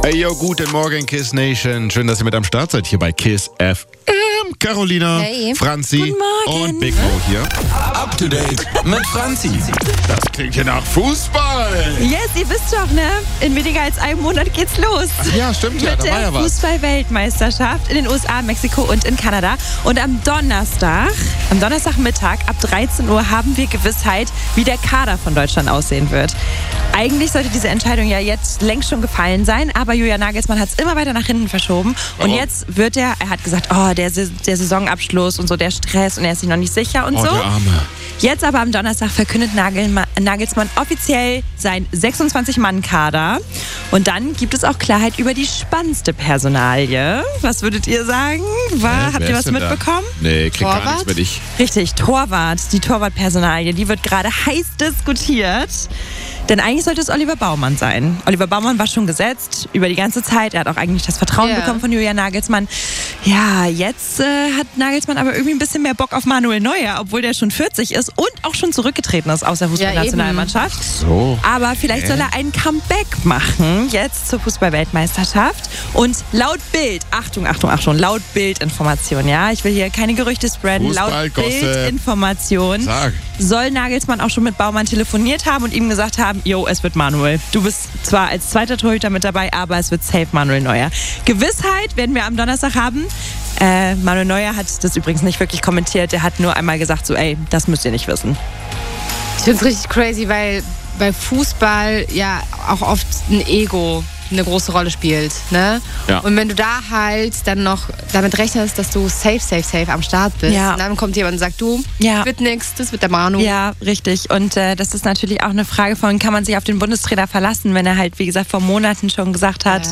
Hey, yo, guten Morgen, Kiss Nation. Schön, dass ihr mit am Start seid hier bei Kiss FM. Carolina, hey. Franzi Guten Morgen. und Big Mo hier. Up to date mit Franzi. Das klingt hier nach Fußball. Yes, ihr wisst doch, ne? In weniger als einem Monat geht's los. Ja, stimmt ja, Mit da war der ja was. Fußball-Weltmeisterschaft in den USA, Mexiko und in Kanada. Und am Donnerstagmittag ab 13 Uhr haben wir Gewissheit, wie der Kader von Deutschland aussehen wird. Eigentlich sollte diese Entscheidung ja jetzt längst schon gefallen sein, aber Julian Nagelsmann hat es immer weiter nach hinten verschoben. Und jetzt wird er hat gesagt, der Saisonabschluss und so, der Stress und er ist sich noch nicht sicher und so. Der Arme. Jetzt aber am Donnerstag verkündet Nagelsmann offiziell sein 26-Mann-Kader. Und dann gibt es auch Klarheit über die spannendste Personalie. Was würdet ihr sagen? Habt ihr was mitbekommen? Nee, krieg gar nichts mit ich. Richtig, Torwart. Die Torwartpersonalie, die wird gerade heiß diskutiert. Denn eigentlich sollte es Oliver Baumann sein. Oliver Baumann war schon gesetzt über die ganze Zeit. Er hat auch eigentlich das Vertrauen bekommen von Julian Nagelsmann. Ja, jetzt hat Nagelsmann aber irgendwie ein bisschen mehr Bock auf Manuel Neuer, obwohl der schon 40 ist und auch schon zurückgetreten ist aus der Fußballnationalmannschaft. So. Aber vielleicht soll er ein Comeback machen, jetzt zur Fußball-Weltmeisterschaft. Und laut Bild, Achtung, laut Bildinformation, ja, ich will hier keine Gerüchte spreaden, laut Bildinformation soll Nagelsmann auch schon mit Baumann telefoniert haben und ihm gesagt haben, es wird Manuel. Du bist zwar als zweiter Torhüter mit dabei, aber es wird safe Manuel Neuer. Gewissheit werden wir am Donnerstag haben. Manuel Neuer hat das übrigens nicht wirklich kommentiert. Er hat nur einmal gesagt, das müsst ihr nicht wissen. Ich finde es richtig crazy, weil bei Fußball ja auch oft ein Ego eine große Rolle spielt, ne? Ja. Und wenn du da halt dann noch damit rechnest, dass du safe am Start bist, und dann kommt jemand und sagt, wird nix, das wird der Manu. Ja, richtig. Und das ist natürlich auch eine Frage von, kann man sich auf den Bundestrainer verlassen, wenn er halt, wie gesagt, vor Monaten schon gesagt hat,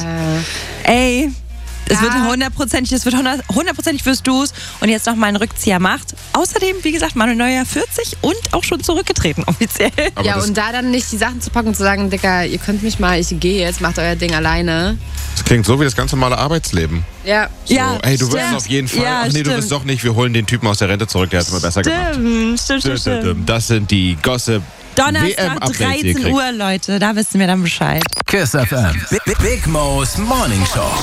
es wird hundertprozentig wirst du es und jetzt nochmal einen Rückzieher macht. Außerdem, wie gesagt, Manuel Neuer 40 und auch schon zurückgetreten offiziell. Aber und da dann nicht die Sachen zu packen und zu sagen, Digga, ihr könnt mich mal, ich gehe jetzt, macht euer Ding alleine. Das klingt so wie das ganz normale Arbeitsleben. Ja. So, ey, du wirst es auf jeden Fall. Ja, Ach nee, du wirst doch nicht. Wir holen den Typen aus der Rente zurück, der hat es immer besser gemacht. Stimmt. Das sind die Gossip. Donnerstag 13 Uhr, Leute, da wissen wir dann Bescheid. Kiss FM. Big Mo's Morning Show.